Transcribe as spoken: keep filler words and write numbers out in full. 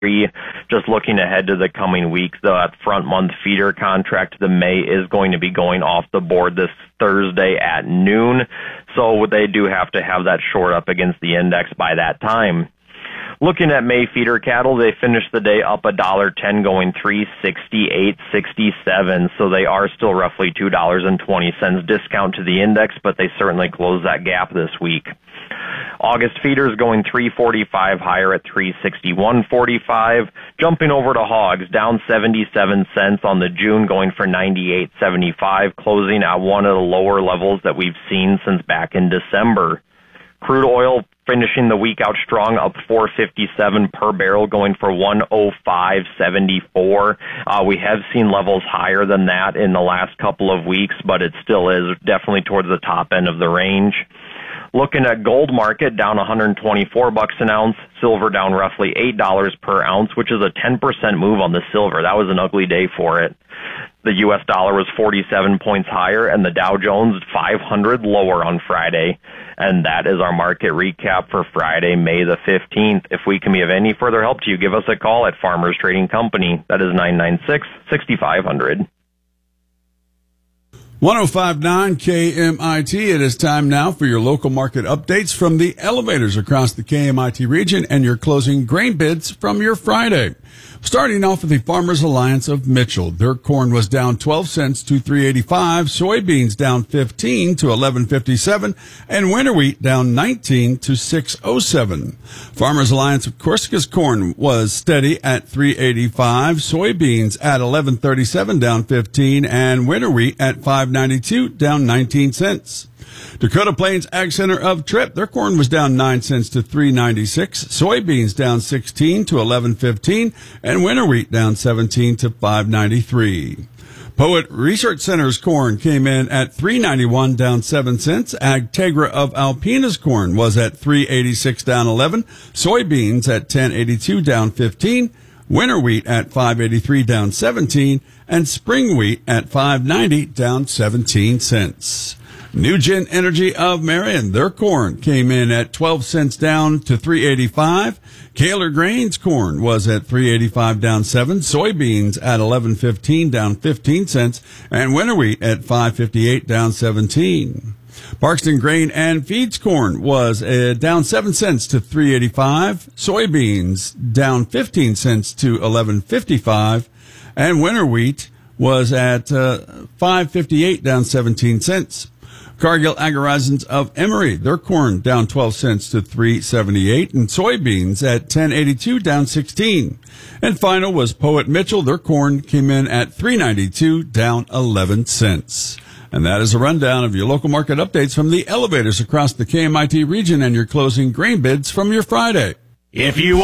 Just looking ahead to the coming weeks, though, that front month feeder contract, the May, is going to be going off the board this Thursday at noon. So they do have to have that short up against the index by that time. Looking at May feeder cattle, they finished the day up a dollar ten, going three sixty-eight sixty-seven. So they are still roughly two dollars and twenty cents discount to the index, but they certainly closed that gap this week. August feeders going three forty-five higher at three sixty-one forty-five. Jumping over to hogs, down seventy-seven cents on the June, going for ninety-eight seventy-five, closing at one of the lower levels that we've seen since back in December. Crude oil finishing the week out strong, up four fifty-seven per barrel, going for one oh five seventy-four. Uh, we have seen levels higher than that in the last couple of weeks, but it still is definitely towards the top end of the range. Looking at gold market, down one hundred twenty-four bucks an ounce. Silver down roughly eight dollars per ounce, which is a ten percent move on the silver. That was an ugly day for it. The U S dollar was forty-seven points higher, and the Dow Jones five hundred lower on Friday. And that is our market recap for Friday, May the fifteenth. If we can be of any further help to you, give us a call at Farmers Trading Company. That is nine nine six, six five zero zero. one oh five point nine K M I T. It is time now for your local market updates from the elevators across the K M I T region and your closing grain bids from your Friday. Starting off with the Farmers Alliance of Mitchell. Their corn was down twelve cents to three eighty-five, soybeans down fifteen to eleven fifty-seven, and winter wheat down nineteen to six oh seven. Farmers Alliance of Corsica's corn was steady at three eighty-five, soybeans at eleven thirty-seven down fifteen, and winter wheat at five ninety-two down nineteen cents. Dakota Plains Ag Center of Tripp, their corn was down nine cents to three ninety-six, soybeans down sixteen to eleven fifteen, and winter wheat down seventeen to five ninety-three. Poet Research Center's corn came in at three ninety-one down seven cents. Agtegra of Alpena's corn was at three eighty-six down eleven, soybeans at ten eighty-two down fifteen, winter wheat at five eighty-three down seventeen, and spring wheat at five ninety down seventeen cents. Nugent Energy of Marion, their corn came in at twelve cents down to three eighty-five. Kaler Grains corn was at three eighty-five down seven. Soybeans at eleven fifteen down fifteen cents, and winter wheat at five fifty-eight down seventeen. Parkston Grain and Feeds corn was uh, down seven cents to three eighty-five. Soybeans down fifteen cents to eleven fifty-five, and winter wheat was at uh, five fifty-eight down seventeen cents. Cargill Agarizons of Emory, their corn down twelve cents to three seventy-eight, and soybeans at ten eighty-two down sixteen. And final was Poet Mitchell, their corn came in at three ninety-two down eleven cents. And that is a rundown of your local market updates from the elevators across the K M I T region and your closing grain bids from your Friday. If you